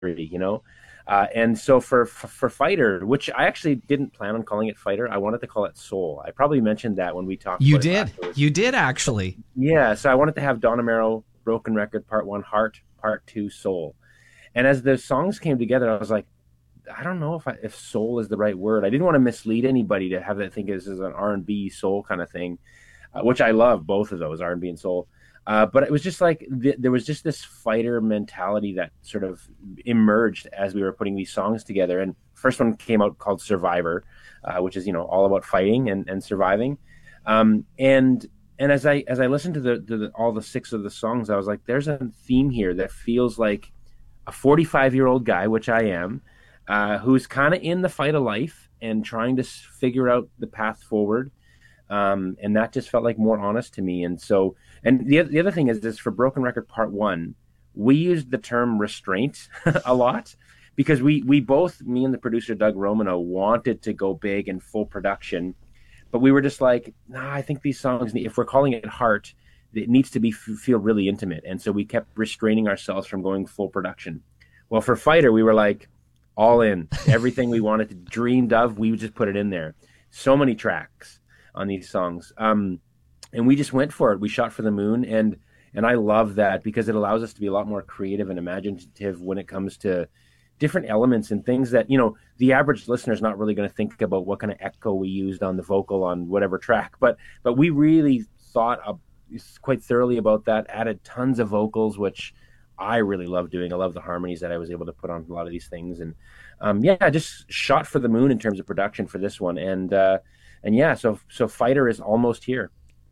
you know. And so for Fighter, which I actually didn't plan on calling it Fighter, I wanted to call it Soul. I probably mentioned that when we talked You about it did. last. It was, You did actually. yeah, so I wanted to have Don Amaro, Broken Record, Part One, Heart, Part Two, Soul. And as the songs came together, I was like, I don't know if soul is the right word. I didn't want to mislead anybody to have that think this is an R&B soul kind of thing, which I love both of those, R&B and B and soul. But it was just like there was just this fighter mentality that sort of emerged as we were putting these songs together. And first one came out called Survivor, which is all about fighting and surviving. And as I listened to all the six of the songs, I was like, there's a theme here that feels like a 45-year-old guy, which I am, who's kind of in the fight of life and trying to figure out the path forward. And that just felt like more honest to me. And so, and the other thing is this: for Broken Record Part One, we used the term restraint a lot because we both, me and the producer Doug Romano, wanted to go big and full production, but we were just like, nah, I think these songs, if we're calling it Heart, it needs to feel really intimate. And so we kept restraining ourselves from going full production. Well, for Fighter, we were like all in. Everything we wanted to dreamed of, we would just put it in there. So many tracks on these songs. And we just went for it. We shot for the moon. And I love that because it allows us to be a lot more creative and imaginative when it comes to different elements and things that, the average listener is not really going to think about what kind of echo we used on the vocal on whatever track. But we really thought quite thoroughly about that, added tons of vocals, which I really love doing. I love the harmonies that I was able to put on a lot of these things. And I just shot for the moon in terms of production for this one. And yeah, so Fighter is almost here.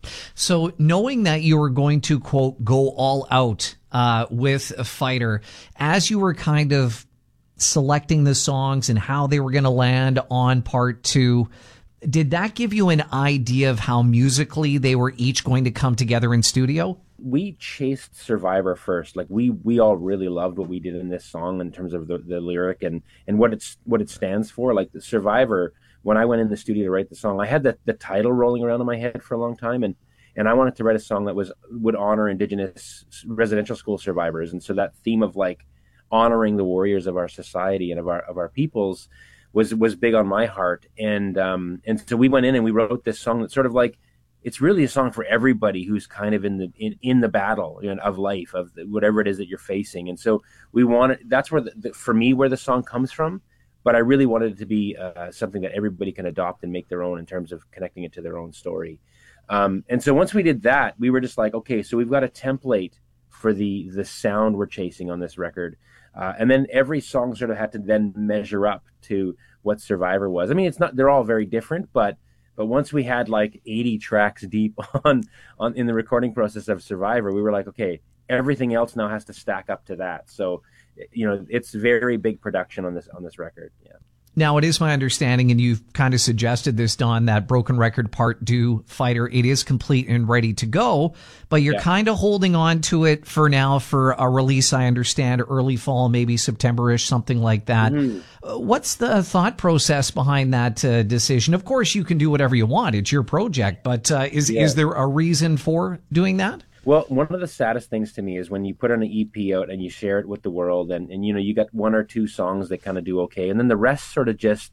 So knowing that you were going to, quote, go all out with a Fighter, as you were kind of selecting the songs and how they were going to land on Part Two, did that give you an idea of how musically they were each going to come together in studio? We chased Survivor first. Like we all really loved what we did in this song in terms of the lyric and what it stands for. Like the Survivor, when I went in the studio to write the song, I had the title rolling around in my head for a long time, and I wanted to write a song that would honor Indigenous residential school survivors. And so that theme of like honoring the warriors of our society and of our peoples was big on my heart. And so we went in and we wrote this song that's sort of like, it's really a song for everybody who's kind of in the battle of life, of whatever it is that you're facing. And so that's where for me, where the song comes from. But I really wanted it to be something that everybody can adopt and make their own in terms of connecting it to their own story. And so once we did that, we were just like, okay, so we've got a template for the sound we're chasing on this record. And then every song sort of had to then measure up to what Survivor was. I mean, they're all very different, but once we had like 80 tracks deep on in the recording process of Survivor, we were like, okay, everything else now has to stack up to that. So, it's very big production on this record. Yeah. Now, it is my understanding, and you've kind of suggested this, Don, that Broken Record Part 2 Fighter, it is complete and ready to go, but you're kind of holding on to it for now for a release, I understand, early fall, maybe September-ish, something like that. Mm-hmm. What's the thought process behind that decision? Of course, you can do whatever you want. It's your project, but is there a reason for doing that? Well, one of the saddest things to me is when you put an EP out and you share it with the world and you got one or two songs that kind of do okay. And then the rest sort of just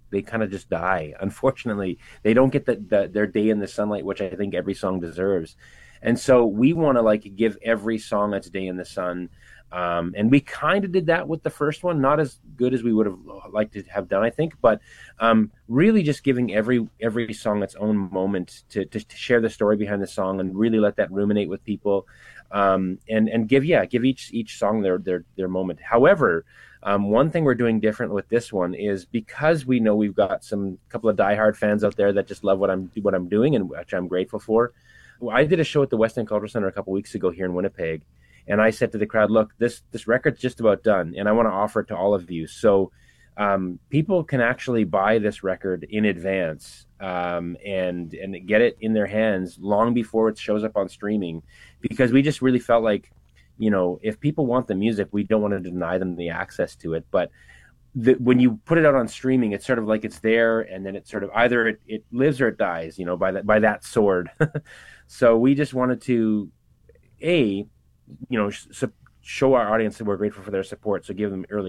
die. Unfortunately, they don't get their day in the sunlight, which I think every song deserves. And so we want to like give every song its day in the sun. And we kind of did that with the first one, not as good as we would have liked to have done, I think, but really just giving every song its own moment to share the story behind the song and really let that ruminate with people, and give each song their moment. However, one thing we're doing different with this one is because we know we've got some couple of diehard fans out there that just love what I'm doing, and which I'm grateful for. I did a show at the West End Cultural Center a couple weeks ago here in Winnipeg. And I said to the crowd, look, this record's just about done, and I want to offer it to all of you. So people can actually buy this record in advance and get it in their hands long before it shows up on streaming, because we just really felt like, if people want the music, we don't want to deny them the access to it. But when you put it out on streaming, it's sort of like it's there, and then it's sort of either it lives or it dies, by that sword. So we just wanted to, show our audience that we're grateful for their support. So give them early